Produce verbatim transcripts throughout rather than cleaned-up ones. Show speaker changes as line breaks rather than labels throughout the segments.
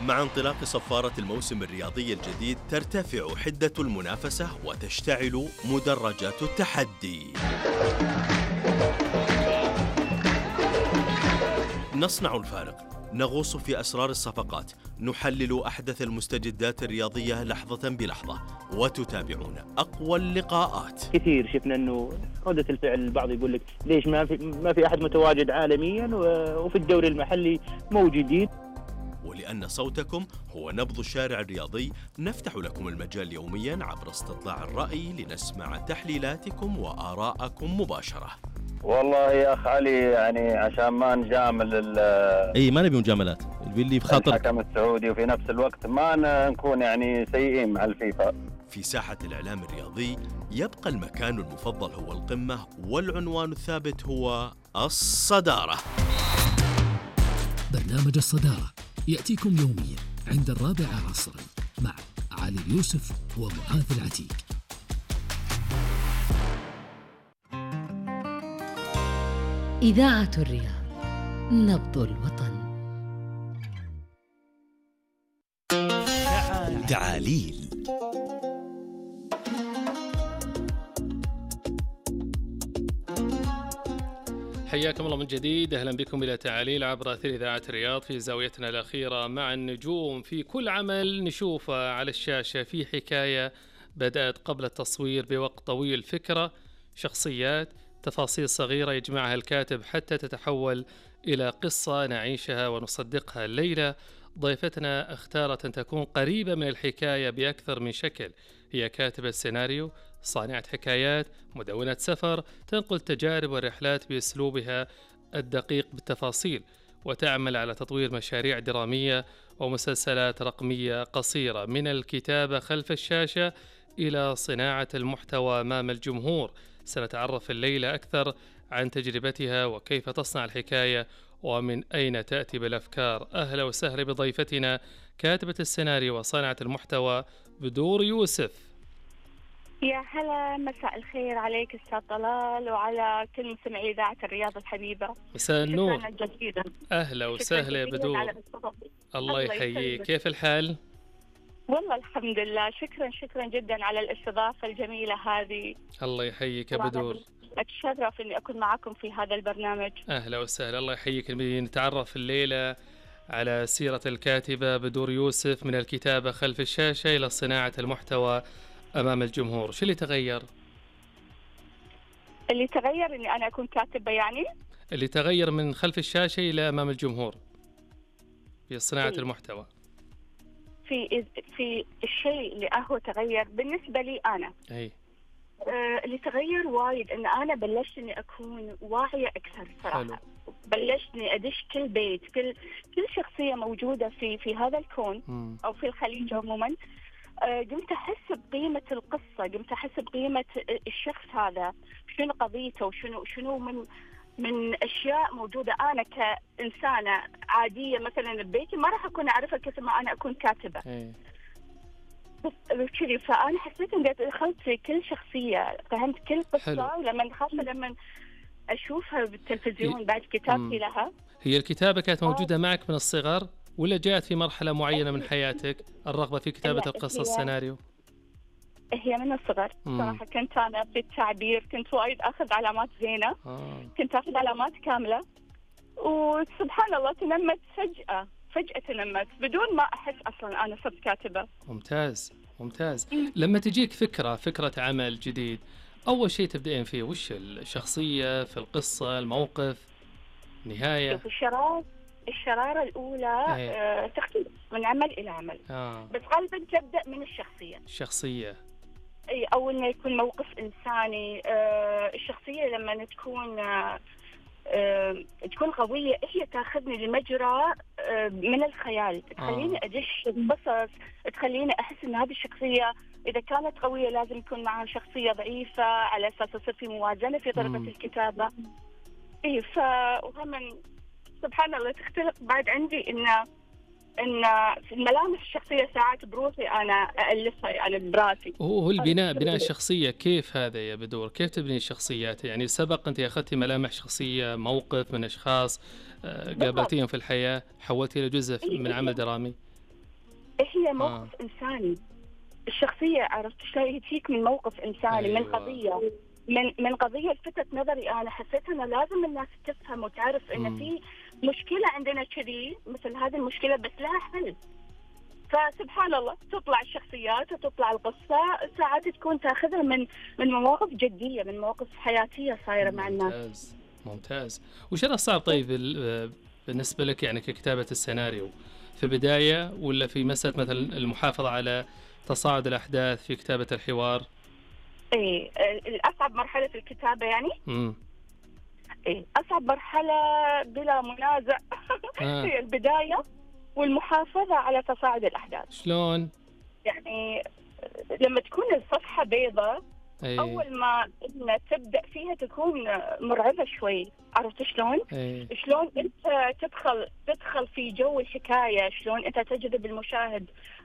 مع انطلاق صفارة الموسم الرياضي الجديد ترتفع حدة المنافسة وتشتعل مدرجات التحدي. نصنع الفارق، نغوص في أسرار الصفقات، نحلل أحدث المستجدات الرياضية لحظة بلحظة، وتتابعون أقوى اللقاءات.
كثير شفنا أنه ردة الفعل البعض يقول لك ليش ما في ما في أحد متواجد عالميا وفي الدوري المحلي موجودين.
ولأن صوتكم هو نبض الشارع الرياضي، نفتح لكم المجال يوميا عبر استطلاع الرأي لنسمع تحليلاتكم وآراءكم مباشرة.
والله يا أخ علي، يعني عشان ما نجامل
اي ما نبي مجاملات اللي بخاطر
الحكم السعودي، وفي نفس الوقت ما نكون يعني سيئين مع الفيفا.
في ساحة الإعلام الرياضي يبقى المكان المفضل هو القمة، والعنوان الثابت هو الصدارة.
برنامج الصدارة يأتيكم يوميا عند الرابعة عصرا مع علي اليوسف ومعاذ العتيق.
إذاعة الرياض، نبض الوطن.
تعاليل.
حياكم الله من جديد، أهلا بكم إلى تعاليل عبر أثير إذاعة الرياض في زاويتنا الأخيرة مع النجوم. في كل عمل نشوفه على الشاشة في حكاية بدأت قبل التصوير بوقت طويل، فكرة، شخصيات، تفاصيل صغيرة يجمعها الكاتب حتى تتحول إلى قصة نعيشها ونصدقها. الليلة ضيفتنا اختارت أن تكون قريبة من الحكاية بأكثر من شكل. هي كاتبة السيناريو، صانعة حكايات، مدونة سفر، تنقل تجارب ورحلات بأسلوبها الدقيق بالتفاصيل، وتعمل على تطوير مشاريع درامية ومسلسلات رقمية قصيرة. من الكتابة خلف الشاشة إلى صناعة المحتوى أمام الجمهور، سنتعرف الليلة أكثر عن تجربتها وكيف تصنع الحكاية ومن أين تأتي بالأفكار. أهلا وسهلا بضيفتنا كاتبة السيناريو وصانعة المحتوى بدور يوسف.
يا هلا، مساء الخير عليك أستاذ طلال وعلى كل مستمعي إذاعة الرياض الحبيبة.
مساء النور.
جزيلا.
أهلا وسهلا يا بدور. الله يحييك، كيف الحال؟
والله الحمد لله، شكرا شكرا جدا على الاستضافة الجميلة هذه.
الله يحييك يا بدور.
أتشرف إني أكون معكم في هذا البرنامج.
أهلا وسهلا، الله يحييك. نتعرف الليلة على سيرة الكاتبة بدور يوسف، من الكتابة خلف الشاشة إلى صناعة المحتوى أمام الجمهور. شو اللي تغير؟
اللي تغير إني أنا أكون كاتبة، يعني
اللي تغير من خلف الشاشة إلى أمام الجمهور في صناعة إيه؟ المحتوى
في في الشيء اللي هو تغير بالنسبة لي أنا.
أي.
آه اللي تغير وايد إن أنا بلشت إني أكون واعية أكثر صراحة.
حلو.
بلشت إني أدش كل بيت، كل كل شخصية موجودة في في هذا الكون
م.
أو في الخليج عموما. آه قمت أحس بقيمة القصة، قمت أحس بقيمة الشخص هذا، شنو قضيته وشنو شنو من من أشياء موجودة. أنا كإنسانة عادية مثلا ببيتي ما راح أكون أعرفها كثر ما أنا أكون كاتبة.
أي.
كذي، فأنا حسيت إني دخلت في كل شخصية، فهمت كل قصة. لما خاصة لما أشوفها بالتلفزيون بعد كتابتي لها.
هي الكتابة كانت موجودة معك من الصغر ولا جاءت في مرحلة معينة من حياتك الرغبة في كتابة القصة السيناريو؟
هي من الصغر صراحة. كنت أنا في التعبير كنت وايد أخذ علامات زينة.
آه.
كنت أخذ علامات كاملة، وسبحان الله تنمت فجأة فجأة تنمت بدون ما أحس أصلا أنا صرت كاتبة.
ممتاز ممتاز. لما تجيك فكرة فكرة عمل جديد، أول شيء تبدأين فيه وش الشخصية في القصة، الموقف، نهاية؟
الشرارة الشرارة الأولى آه تختلف من عمل إلى عمل.
آه.
بس غالبا تبدأ من الشخصية.
الشخصية
أي، أول ما يكون موقف إنساني. آه الشخصية لما تكون آه آه تكون قوية، هي تاخذني لمجرى آه من الخيال، تخليني آه. أدش بقصص، تخليني أحس إن هذه الشخصية إذا كانت قوية لازم يكون معها شخصية ضعيفة على أساس يصير في موازنة في طريقة الكتابة. إيه، فهم سبحان الله تختلف بعد عندي إن إن في الملامح الشخصية ساعات بروحي أنا أألفها يعني براسي.
هو البناء بناء الشخصية كيف هذا يا بدور؟ كيف تبني الشخصيات؟ يعني سبق أنت أخذتي ملامح شخصية، موقف من أشخاص قابلتيهم في الحياة، حولتي إلى جزء من عمل درامي؟
هي موقف آه. إنساني. الشخصية عرفت شلون تجيك من موقف إنساني. أيوة. من قضية من من قضية لفتت نظري. أنا حسيت أنه لازم الناس تفهم وتعرف إن في مشكلة عندنا كذي مثل هذه المشكلة بس لها حل. فسبحان الله تطلع الشخصيات وتطلع القصة، ساعات تكون تاخذها من من مواقف جدية، من مواقف حياتية صايرة مع الناس.
ممتاز ممتاز. وش الأصعب طيب بالنسبة لك يعني ككتابة السيناريو؟ في بداية ولا في مسألة مثلا المحافظة على تصاعد الأحداث في كتابة الحوار؟
إيه الأصعب مرحلة في الكتابة يعني؟
امم
إيه أصعب مرحلة بلا منازع آه. هي البداية والمحافظة على تصاعد الأحداث.
شلون؟
يعني لما تكون الصفحة بيضاء
أي.
أول ما إن تبدأ فيها تكون مرعبة شوي. عرفت شلون؟
أي.
شلون أنت تدخل تدخل في جو الحكاية، شلون أنت تجذب المشاهد،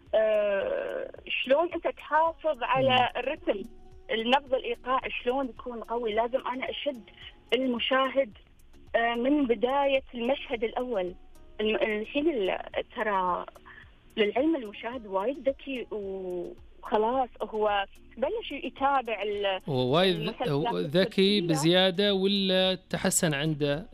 أه شلون أنت تحافظ على الرتم، النبض الإيقاعي شلون يكون قوي. لازم أنا أشد المشاهد أه من بداية المشهد الأول. الحين ترى للعلم المشاهد وايد ذكي وخلاص هو بلش يتابع.
هو وايد ذكي بزيادة ولا تحسن عنده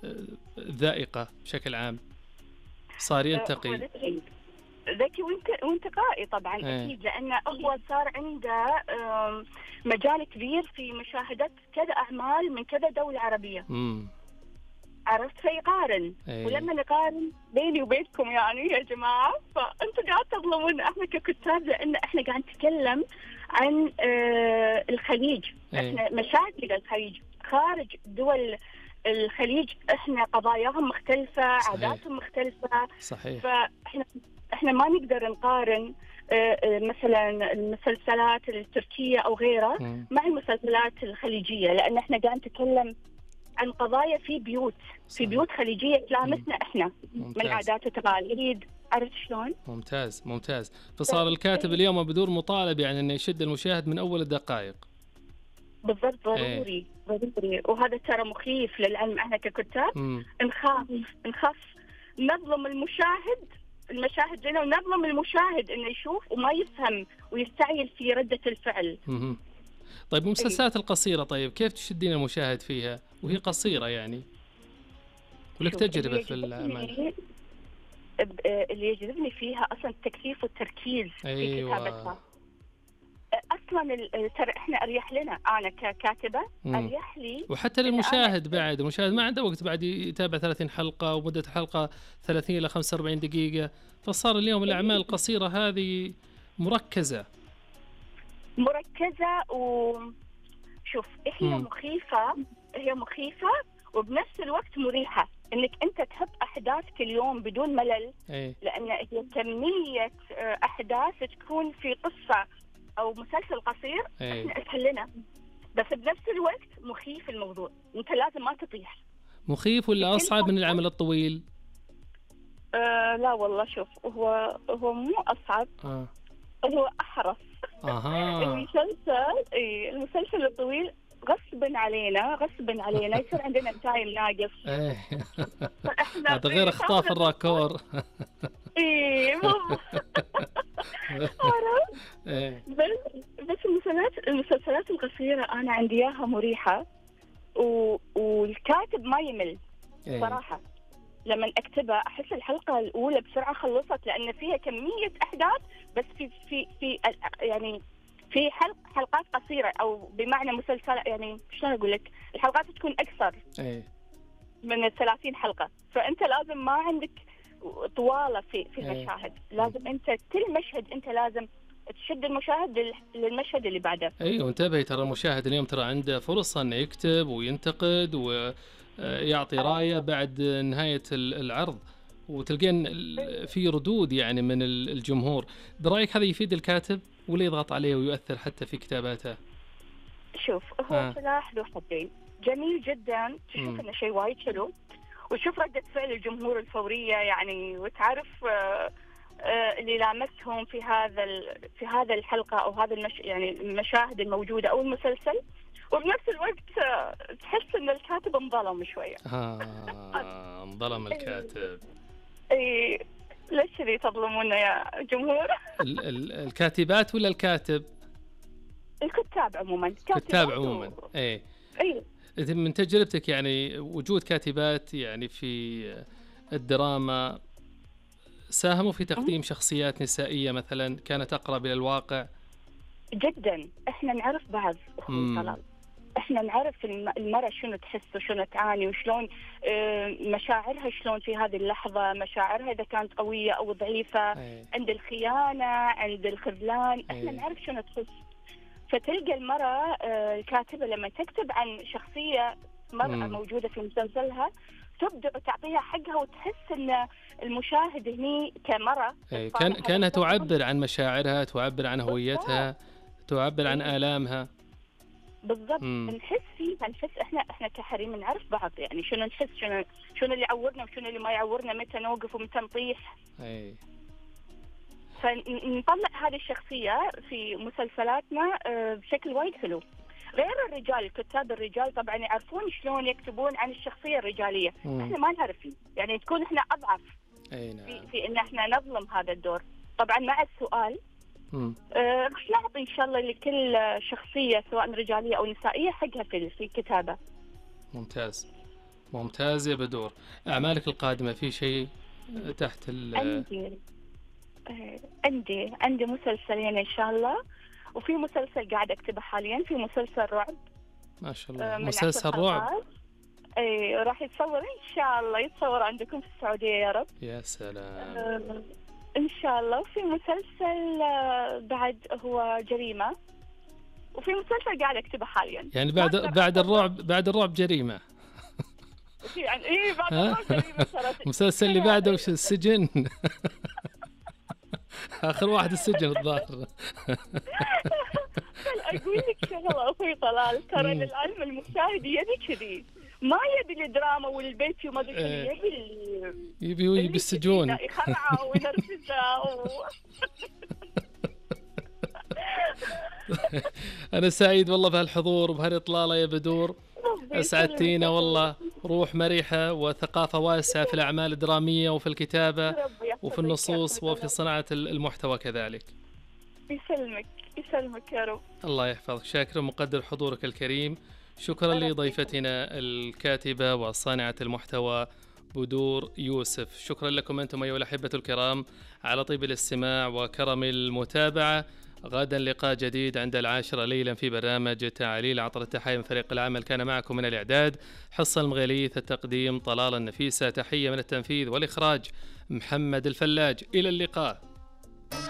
ذائقة بشكل عام؟ صار ينتقي
ذكي وانتقائي طبعا.
ايه.
أكيد لأنه هو صار عنده مجال كبير في مشاهدة كذا أعمال من كذا دولة عربية.
مم.
عرفت فيقارن.
أيه.
ولما نقارن بيني وبينكم يعني يا جماعة فأنتوا قاعد تظلمون احنا ككتاب، لأن احنا قاعد نتكلم عن آه الخليج.
أيه.
احنا مشاهد للخليج خارج دول الخليج احنا قضاياهم مختلفة. صحيح. عاداتهم مختلفة.
صحيح.
فاحنا احنا ما نقدر نقارن آه مثلا المسلسلات التركية أو غيرها م. مع المسلسلات الخليجية، لأن احنا قاعد نتكلم عن قضايا في بيوت في بيوت خليجية تلامسنا احنا. ممتاز. من عادات وتقاليد. عرفت شلون؟
ممتاز ممتاز. فصار الكاتب اليوم بدور مطالب يعني انه يشد المشاهد من اول الدقائق.
بالضبط. ضروري ضروري. وهذا ترى مخيف للعلم. احنا ككتاب م. نخاف نخاف نظلم المشاهد المشاهد لنا ونظلم المشاهد انه يشوف وما يفهم ويستعجل في ردة الفعل.
م- طيب المسلسلات القصيرة طيب كيف تشدين المشاهد فيها وهي قصيرة يعني ولك تجربة في الأعمال؟
اللي يجذبني فيها أصلا التكثيف والتركيز.
أيوة.
في كتابتها. أصلا ترى إحنا أريح لنا. أنا ككاتبة أريح لي.
وحتى للمشاهد بعد المشاهد ما عنده وقت بعد يتابع ثلاثين حلقة ومدة الحلقة ثلاثين إلى خمسة وأربعين دقيقة، فصار اليوم الأعمال القصيرة هذه مركزة
مركزة وشوف هي م. مخيفة هي مخيفة وبنفس الوقت مريحة انك انت تحب احداث كل يوم بدون ملل.
أي.
لان هي كمية احداث تكون في قصة او مسلسل قصير.
أي.
احنا اسهل لنا بس بنفس الوقت مخيف الموضوع. انت لازم ما تطيح.
مخيف ولا اصعب من العمل الطويل؟
آه لا والله شوف هو هو مو اصعب.
آه.
هو احرص.
اها.
المسلسل اي المسلسل الطويل غصبا علينا غصبا علينا يصير عندنا تايم ناقص.
ايه هذا غير اخطاف الراكور.
اي
ايه
بس بس المسلسلات المسلسلات القصيره انا عندي اياها مريحه و... والكاتب ما يمل.
إيه.
صراحه لما اكتبها احس الحلقه الاولى بسرعه خلصت لان فيها كميه احداث بس في في في يعني في حلق حلقات قصيره او بمعنى مسلسل يعني شلون اقول لك الحلقات تكون اكثر.
أي.
من الثلاثين حلقه فانت لازم ما عندك طواله في في المشاهد. لازم انت كل مشهد انت لازم تشد المشاهد للمشهد اللي بعده.
ايوه انتبهي ترى المشاهد اليوم ترى عنده فرصه انه يكتب وينتقد ويعطي رايه بعد نهايه العرض وتلقين في ردود يعني من الجمهور. برايك هذا يفيد الكاتب ولا يضغط عليه ويؤثر حتى في كتاباته؟
شوف هو آه. سلاح ذو حدين. جميل جدا تشوف انه شيء وايد حلو وتشوف ردة فعل الجمهور الفورية يعني وتعرف آه آه اللي لامستهم في هذا في هذا الحلقة أو هذا المش يعني المشاهد الموجودة أو المسلسل وبنفس الوقت آه تحس إن الكاتب انظلم شوية.
آه انظلم الكاتب.
إيه ليش كذي تظلمونا يا جمهور؟
ال- ال- الكاتبات ولا الكاتب؟
الكتاب عموما.
كتاب عموما. ايه.
اي.
إذا من تجربتك يعني وجود كاتبات يعني في الدراما ساهموا في تقديم شخصيات نسائية مثلا كانت أقرب إلى الواقع؟
جدا. احنا نعرف بعض اخوي
مم.
طلال. احنا نعرف الم- المرأة شنو تحس وشنو تعاني وشلون آه، مشاعرها شلون في هذه اللحظة، مشاعرها إذا كانت قوية أو ضعيفة،
أي.
عند الخيانة، عند الخذلان، احنا
أي.
نعرف شنو تحس. فتلقى المرأة آه، الكاتبة لما تكتب عن شخصية مرأة
مم.
موجودة في مسلسلها تبدع وتعطيها حقها وتحس ان المشاهد هني كمرأة
أي. كان
صالحة
كانها
بالضبط.
تعبر عن مشاعرها، تعبر عن هويتها، تعبر عن آلامها.
بالضبط.
مم.
نحس فيها، نحس احنا احنا كحريم نعرف بعض، يعني شنو نحس، شنو شنو اللي يعورنا وشنو اللي ما يعورنا، متى نوقف ومتى نطيح.
أي.
فنطلع هذه الشخصية في مسلسلاتنا آه، بشكل وايد حلو. غير الرجال، الكتاب الرجال طبعا يعرفون شلون يكتبون عن الشخصية الرجالية.
مم.
احنا ما نعرف فيه، يعني تكون احنا اضعف
أي
في,
نعم.
في ان احنا نظلم هذا الدور. طبعا مع السؤال
مم.
آه، راح نعطي ان شاء الله لكل شخصية سواء رجالية او نسائية حقها في في الكتابة.
ممتاز ممتاز يا بدور. أعمالك القادمة في شيء تحت ال
عندي آه، عندي عندي مسلسلين ان شاء الله، وفي مسلسل قاعد اكتبه حاليا، في مسلسل رعب.
ما شاء
آه،
الله.
من
مسلسل
عشر
رعب.
حلقات. اي راح يتصور ان شاء الله، يتصور عندكم في السعودية يا رب.
يا سلام.
آه، ان شاء الله. وفي مسلسل آه، بعد هو جريمة، وفي مسلسل قاعد اكتبه حاليا.
يعني بعد
ما أقدر
بعد
أخبر.
الرعب بعد الرعب جريمة.
في يعني اي بعد
ها؟
الرعب جريمة ترى.
المسلسل اللي بعده وش السجن؟ آخر واحد السجن الظاهر.
اقول لك شغله اخوي طلال، ترى
مم.
للعلم المشاهد يبي كذي، ما يبي الدراما والبيتي وما ادري شو،
إيه.
يبي ال-
يبي
اللي
يبي السجون.
كذي يخرعه وينرفزه و...
أنا سعيد والله بهالحضور وبهالإطلالة يا بدور. أسعدتينا والله. روح مريحة وثقافة واسعة في الأعمال الدرامية وفي الكتابة وفي النصوص وفي صناعة المحتوى كذلك.
يسلمك يسلمك يا رب.
الله يحفظك. شاكر ومقدر حضورك الكريم. شكرا لضيفتنا الكاتبة وصانعة المحتوى بدور يوسف. شكرا لكم أنتم أيها الأحبة الكرام على طيب الاستماع وكرم المتابعة. غدا لقاء جديد عند العاشرة ليلا في برنامج تعليل. عطر التحية من فريق العمل، كان معكم من الإعداد حصة المغيليث، التقديم طلال النفيسة، تحية من التنفيذ والإخراج محمد الفلاج. إلى اللقاء.